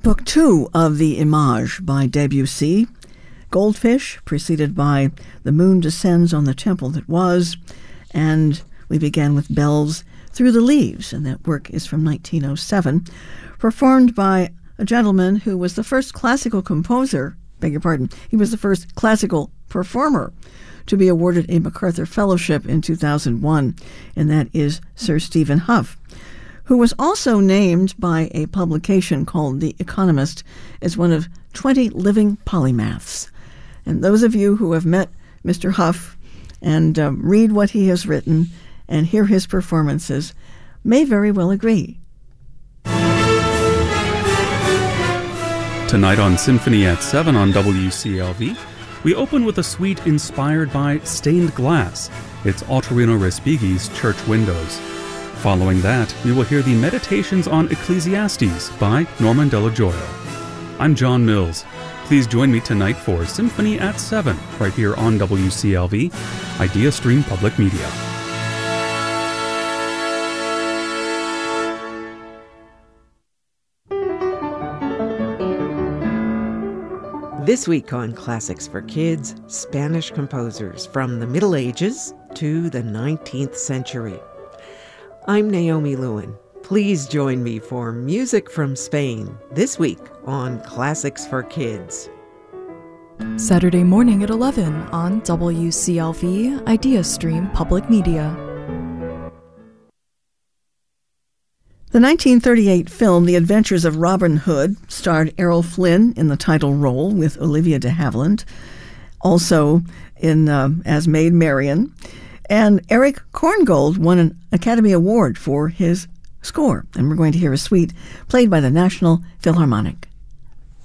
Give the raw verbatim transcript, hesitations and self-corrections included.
Book two of the Image by Debussy, Goldfish, preceded by The Moon Descends on the Temple That Was, and we began with Bells Through the Leaves, and that work is from nineteen oh seven, performed by a gentleman who was the first classical composer, beg your pardon, he was the first classical performer to be awarded a MacArthur Fellowship in two thousand one, and that is Sir Stephen Hough, who was also named by a publication called The Economist as one of twenty living polymaths. And those of you who have met Mister Hough and um, read what he has written and hear his performances may very well agree. Tonight on Symphony at seven on W C L V, we open with a suite inspired by stained glass. It's Autorino Respighi's Church Windows. Following that, we will hear the Meditations on Ecclesiastes by Norman Delagioio. I'm John Mills. Please join me tonight for Symphony at seven, right here on W C L V, Idea Stream Public Media. This week on Classics for Kids, Spanish composers from the Middle Ages to the nineteenth century. I'm Naomi Lewin. Please join me for Music from Spain this week on Classics for Kids. Saturday morning at eleven on W C L V Idea Stream Public Media. The nineteen thirty-eight film The Adventures of Robin Hood starred Errol Flynn in the title role with Olivia de Havilland, also in uh, as Maid Marian. And Eric Korngold won an Academy Award for his score. And we're going to hear a suite played by the National Philharmonic.